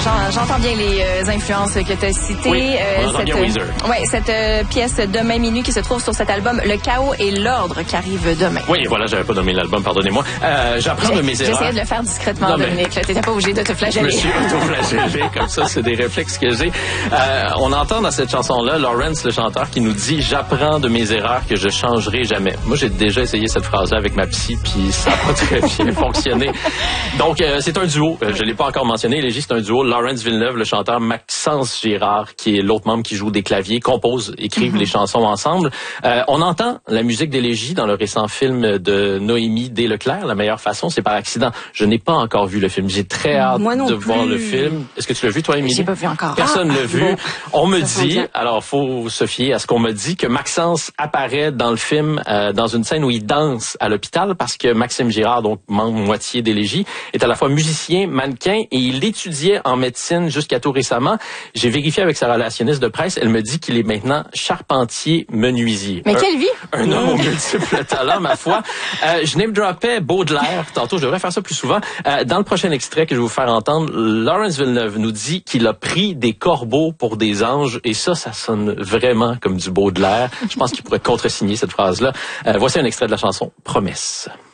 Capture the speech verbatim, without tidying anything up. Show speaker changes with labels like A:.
A: j'entends bien les euh, influences que tu as citées.
B: Oui,
A: euh,
B: on entend
A: cette,
B: bien Weezer.
A: Ouais, cette euh, pièce Demain minuit qui se trouve sur cet album Le chaos et l'ordre qui arrive demain.
B: Oui, voilà, j'avais pas nommé l'album, pardonnez-moi. Euh, j'apprends de mes erreurs.
A: J'essayais de le faire discrètement,
B: non, mais...
A: Dominique. Tu n'étais pas obligé de te flageller.
B: Je me suis auto-flagellé, comme ça, c'est des réflexes que j'ai. Euh, on entend dans cette chanson-là Lawrence, le chanteur, qui nous dit « J'apprends de mes erreurs que je changerai jamais ». Moi, j'ai déjà essayé cette phrase-là avec ma psy, puis ça n'a pas très bien fonctionné. Donc, euh, c'est un duo. Euh, je l'ai pas encore mentionné. Légie, c'est un duo. Lawrence Villeneuve, le chanteur, Maxence Girard, qui est l'autre membre qui joue des claviers, compose, écrivent mm-hmm. les chansons ensemble. Euh, on entend la musique d'Élégie dans le récent film de Noémie D. Leclerc. La meilleure façon, c'est par accident. Je n'ai pas encore vu le film. J'ai très hâte de
A: plus.
B: voir le film. Est-ce que tu l'as vu, toi, Émilie?
A: J'ai pas vu encore.
B: Personne
A: ah,
B: l'a vu.
A: Bon.
B: On me dit, alors faut se fier à ce qu'on me dit, que Maxence apparaît dans le film euh, dans une scène où il danse à l'hôpital parce que Maxime Girard, donc membre moitié d'Élégie, est à la fois musicien, mannequin et il étudiait en médecine jusqu'à tout récemment. J'ai vérifié avec sa relationniste de presse. Elle me dit qu'il est maintenant charpentier menuisier.
A: Mais
B: un,
A: quelle vie!
B: Un homme aux multiples talents, ma foi. Euh, je name droppais Baudelaire. Tantôt, je devrais faire ça plus souvent. Euh, dans le prochain extrait que je vais vous faire entendre, Lawrence Villeneuve nous dit qu'il a pris des corbeaux pour des anges et ça, ça sonne vraiment comme du Baudelaire. Je pense qu'il pourrait contresigner cette phrase-là. Euh, voici un extrait de la chanson Promesse.